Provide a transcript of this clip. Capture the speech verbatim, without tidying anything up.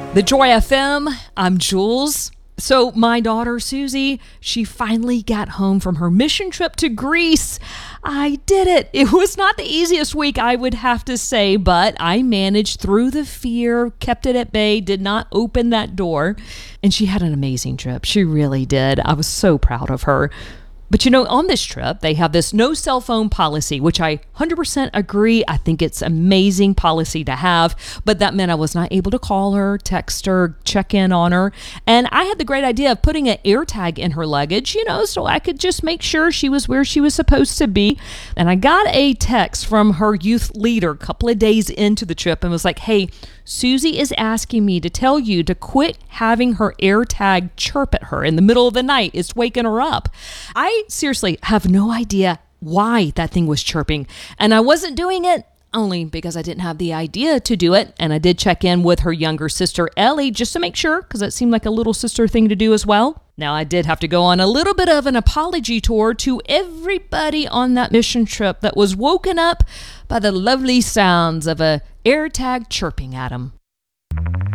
The Joy F M, I'm Jules. So my daughter, Susie, she finally got home from her mission trip to Greece. I did it. It was not the easiest week, I would have to say, but I managed through the fear, kept it at bay, did not open that door. And she had an amazing trip. She really did. I was so proud of her. But you know, on this trip, they have this no cell phone policy, which I one hundred percent agree. I think it's amazing policy to have, but that meant I was not able to call her, text her, check in on her. And I had the great idea of putting an air tag in her luggage, you know, so I could just make sure she was where she was supposed to be. And I got a text from her youth leader a couple of days into the trip and was like, hey, Susie is asking me to tell you to quit having her air tag chirp at her in the middle of the night. It's waking her up. I seriously have no idea why that thing was chirping. And I wasn't doing it only because I didn't have the idea to do it. And I did check in with her younger sister, Ellie, just to make sure, because it seemed like a little sister thing to do as well. Now, I did have to go on a little bit of an apology tour to everybody on that mission trip that was woken up by the lovely sounds of a air tag chirping at them.